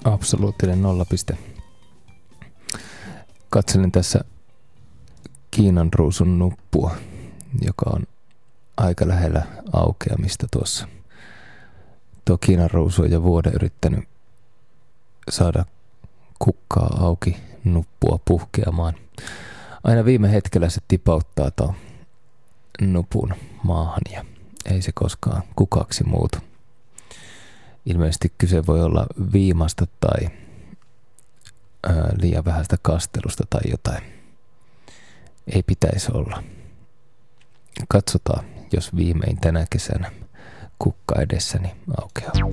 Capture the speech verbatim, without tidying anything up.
Absoluuttinen nollapiste. Katselen tässä Kiinan ruusun nuppua, joka on aika lähellä aukeamista tuossa. Tuo Kiinan ruusu on jo vuoden yrittänyt saada kukkaa auki, nuppua puhkeamaan. Aina viime hetkellä se tipauttaa tuon nupun maahan ja ei se koskaan kukaksi muutu. Ilmeisesti kyse voi olla viimasta tai ää, liian vähäistä kastelusta tai jotain. Ei pitäisi olla. Katsotaan, jos viimein tänä kesänä kukka edessäni aukeaa.